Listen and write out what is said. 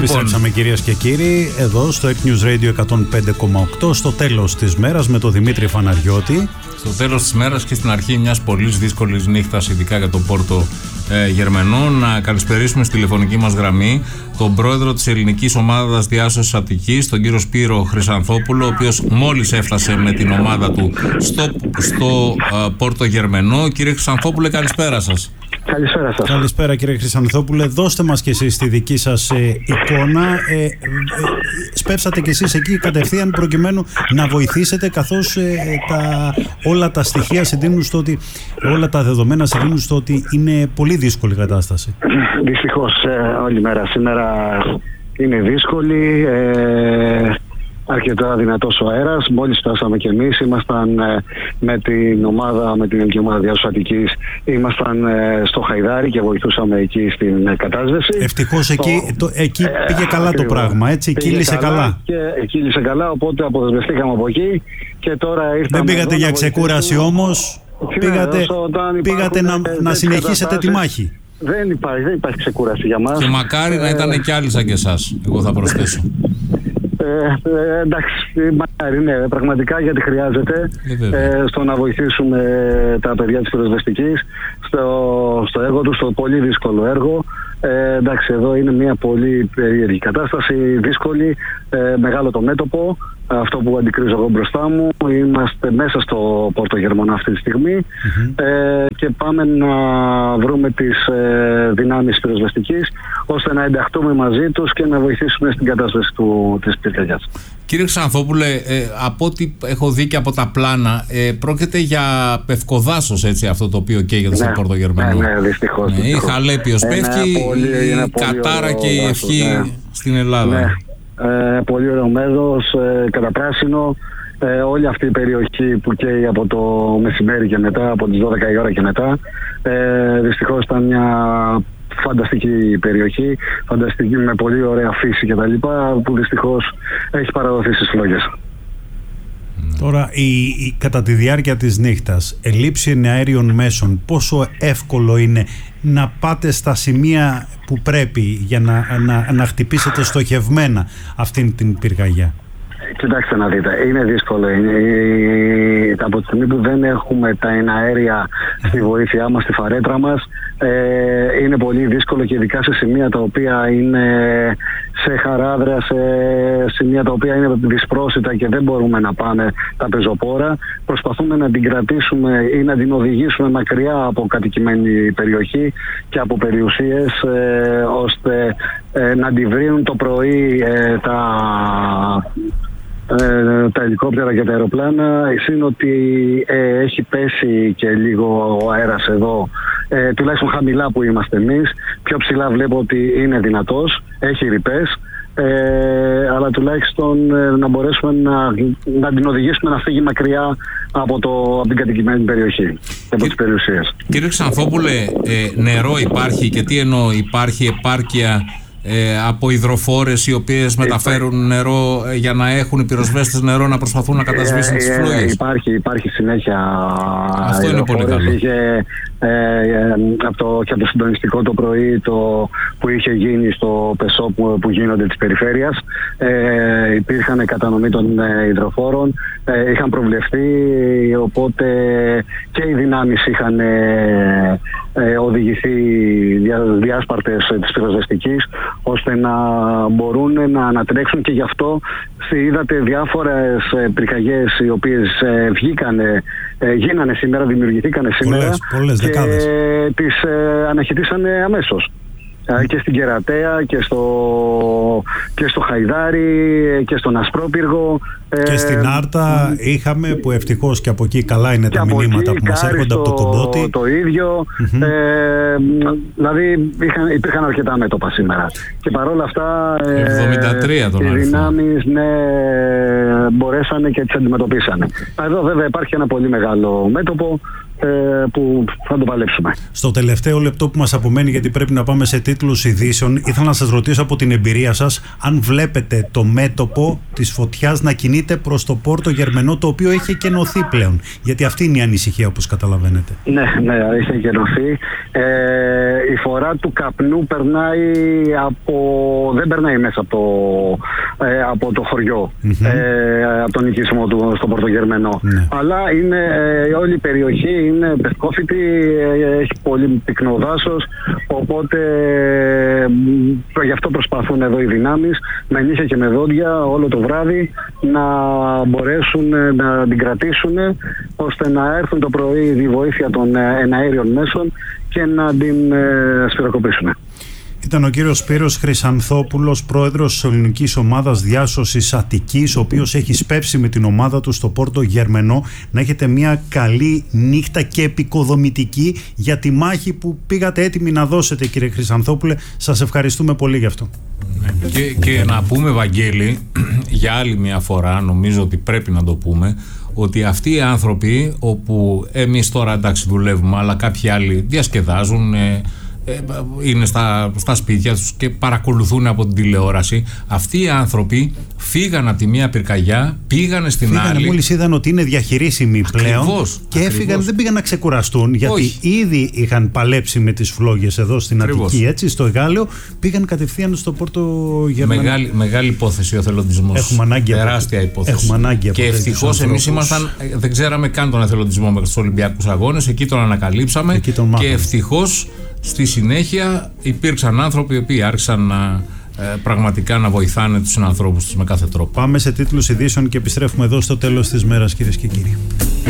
Επιστρέψαμε κυρίες και κύριοι εδώ στο Air News Radio 105,8 στο τέλος της μέρας με τον Δημήτρη Φαναριώτη. Στο τέλος της μέρας και στην αρχή μιας πολύ δύσκολης νύχτας, ειδικά για το Πόρτο Γερμενό, να καλησπερίσουμε στη τηλεφωνική μας γραμμή τον πρόεδρο της Ελληνικής Ομάδας Διάσωσης Αττικής, τον κύριο Σπύρο Χρυσανθόπουλο, ο οποίος μόλις έφτασε με την ομάδα του στο Πόρτο Γερμενό. Κύριε Χρυσανθόπουλε, καλησπέρα σας. Καλησπέρα σας. Καλησπέρα κύριε Χρυσανθόπουλε. Δώστε μας και εσείς τη δική σας εικόνα. Σπεύσατε και εσείς εκεί κατευθείαν προκειμένου να βοηθήσετε, καθώς όλα τα στοιχεία συντείνουν στο ότι, όλα τα δεδομένα συντείνουν στο ότι είναι πολύ δύσκολη η κατάσταση. Δυστυχώς όλη μέρα σήμερα είναι δύσκολη. Αρκετά δυνατός ο αέρας. Μόλις φτάσαμε κι εμείς, ήμασταν με την Ελληνική Ομάδα Διάσωσης Αττικής, ήμασταν στο Χαϊδάρι και βοηθούσαμε εκεί στην κατάσβεση. Ευτυχώς εκεί πήγε καλά το πράγμα, έτσι, κύλησε καλά. Κύλησε καλά, οπότε αποδεσμευτήκαμε από εκεί και τώρα ήρθαμε. Δεν πήγατε για ξεκούραση όμως, πήγατε να συνεχίσετε τη μάχη. Δεν υπάρχει ξεκούραση για μας. Και μακάρι να ήταν κι άλλοι σαν και εσάς, εγώ θα προσθέσω. Εντάξει, μακάρι, ναι, πραγματικά, γιατί χρειάζεται στο να βοηθήσουμε τα παιδιά της πυροσβεστικής στο έργο τους, στο πολύ δύσκολο έργο. Εντάξει, εδώ είναι μια πολύ περίεργη κατάσταση, δύσκολη, μεγάλο το μέτωπο. Αυτό που αντικρίζω εγώ μπροστά μου, είμαστε μέσα στο Πόρτο Γερμανό αυτή τη στιγμή και πάμε να βρούμε τις δυνάμεις πυροσβεστικής ώστε να ενταχθούμε μαζί τους και να βοηθήσουμε στην κατάσταση της πυρκαγιάς. Κύριε Χρυσανθόπουλε, από ό,τι έχω δει και από τα πλάνα, πρόκειται για πευκοδάσος, έτσι, αυτό το οποίο καίγεται στο Πόρτο Γερμανό. Ναι, δυστυχώς. Η Χαλέπιος πέφτει, η Κατάρα και η Ευχή στην Ελλάδα. Ναι. Πολύ ωραίο μέδος, καταπράσινο. Όλη αυτή η περιοχή που καίει από το μεσημέρι και μετά, από τις 12 η ώρα και μετά, δυστυχώς ήταν μια φανταστική περιοχή, φανταστική, με πολύ ωραία φύση κτλ, που δυστυχώς έχει παραδοθεί στις φλόγες. Τώρα, κατά τη διάρκεια της νύχτας, ελλείψη εναέριων μέσων, πόσο εύκολο είναι να πάτε στα σημεία που πρέπει για να χτυπήσετε στοχευμένα αυτήν την πυρκαγιά? Κοιτάξτε να δείτε, είναι δύσκολο. Από τη στιγμή που δεν έχουμε τα εναέρια στη βοήθειά μας, στη φαρέτρα μας, είναι πολύ δύσκολο, και ειδικά σε σημεία τα οποία είναι σε χαράδρα, σε σημεία τα οποία είναι δυσπρόσιτα και δεν μπορούμε να πάμε τα πεζοπόρα. Προσπαθούμε να την κρατήσουμε ή να την οδηγήσουμε μακριά από κατοικημένη περιοχή και από περιουσίες, ώστε να αντιβρύνουν το πρωί τα ελικόπτερα και τα αεροπλάνα. Είναι ότι έχει πέσει και λίγο ο αέρας εδώ, τουλάχιστον χαμηλά που είμαστε εμείς. Πιο ψηλά βλέπω ότι είναι δυνατός, έχει ρηπές, αλλά τουλάχιστον να μπορέσουμε να την οδηγήσουμε να φύγει μακριά από την κατοικημένη περιοχή και από τις περιουσίες. Κύριε Χρυσανθόπουλε, νερό υπάρχει, και τι εννοώ, υπάρχει επάρκεια από υδροφόρες οι οποίες μεταφέρουν νερό για να έχουν οι πυροσβέστες νερό να προσπαθούν να κατασβήσουν τις φλόγες? Υπάρχει συνέχεια. Αυτό είναι πολύ καλό. Είχε, και από το συντονιστικό το πρωί που είχε γίνει στο ΠΕΣΟ που γίνονται της περιφέρειας, υπήρχαν κατανομή των υδροφόρων, είχαν προβλεφθεί, οπότε και οι δυνάμεις είχαν οδηγηθεί διάσπαρτες της πυροσβεστικής, ώστε να μπορούν να ανατρέξουν, και γι' αυτό είδατε διάφορες πυρκαγιές οι οποίες γίνανε σήμερα, δημιουργηθήκανε σήμερα, πολλές και δεκάδες. τις αναχαιτήσανε αμέσως. Και στην Κερατέα και στο Χαϊδάρι και στον Ασπρόπυργο και στην Άρτα είχαμε, που ευτυχώς και από εκεί καλά είναι τα μηνύματα που μας έρχονται από το Κομπότι. Το ίδιο, δηλαδή υπήρχαν αρκετά μέτωπα σήμερα, και παρόλα αυτά 73 τον οι αριθμό. δυνάμεις μπορέσανε και τις αντιμετωπίσανε. Εδώ βέβαια υπάρχει ένα πολύ μεγάλο μέτωπο, που θα το παλέψουμε. Στο τελευταίο λεπτό που μας απομένει, γιατί πρέπει να πάμε σε τίτλους ειδήσεων, ήθελα να σας ρωτήσω από την εμπειρία σας αν βλέπετε το μέτωπο της φωτιάς να κινείται προς το Πόρτο Γερμενό, το οποίο έχει εκενωθεί πλέον. Γιατί αυτή είναι η ανησυχία, όπως καταλαβαίνετε. Ναι, έχει εκενωθεί. Η φορά του καπνού δεν περνάει μέσα από το χωριό, από τον οικισμό του στον Πόρτο Γερμενό. Ναι. Αλλά είναι όλη η περιοχή είναι πευκόφυτη, έχει πολύ πυκνό δάσος, οπότε γι' αυτό προσπαθούν εδώ οι δυνάμεις με νύχια και με δόντια όλο το βράδυ να μπορέσουν να την κρατήσουν, ώστε να έρθουν το πρωί η βοήθεια των εναέριων μέσων και να την σφυροκοπήσουν. Ήταν ο κύριος Σπύρος Χρυσανθόπουλος, πρόεδρος της ελληνικής ομάδας διάσωσης Αττικής, ο οποίος έχει σπεύσει με την ομάδα του στο Πόρτο Γερμενό. Να έχετε μια καλή νύχτα και επικοδομητική για τη μάχη που πήγατε έτοιμοι να δώσετε, κύριε Χρυσανθόπουλε. Σας ευχαριστούμε πολύ γι' αυτό. Και να πούμε, Βαγγέλη, για άλλη μια φορά, νομίζω ότι πρέπει να το πούμε, ότι αυτοί οι άνθρωποι, όπου εμείς τώρα εντάξει δουλεύουμε, αλλά κάποιοι άλλοι διασκεδάζουν, είναι στα σπίτια τους και παρακολουθούν από την τηλεόραση. Αυτοί οι άνθρωποι φύγαν από τη μία πυρκαγιά, πήγανε στην άλλη. Μόλις είδαν ότι είναι διαχειρίσιμοι πλέον και έφυγαν, δεν πήγαν να ξεκουραστούν, γιατί ήδη είχαν παλέψει με τις φλόγες εδώ στην Αττική, έτσι, στο Εγάλεο, πήγαν κατευθείαν στο Πόρτο Γερμανό. Μεγάλη υπόθεση ο εθελοντισμός. Έχουμε ανάγκη. Τεράστια υπόθεση. Έχουμε ανάγκη. Και ευτυχώς εμείς δεν ξέραμε καν τον εθελοντισμό μέχρι τους Ολυμπιακούς Αγώνες, εκεί τον ανακαλύψαμε και ευτυχώς στη συνέχεια υπήρξαν άνθρωποι οι οποίοι άρχισαν πραγματικά να βοηθάνε τους συνανθρώπους τους με κάθε τρόπο. Πάμε σε τίτλους ειδήσεων και επιστρέφουμε εδώ στο τέλος της μέρας, κυρίες και κύριοι.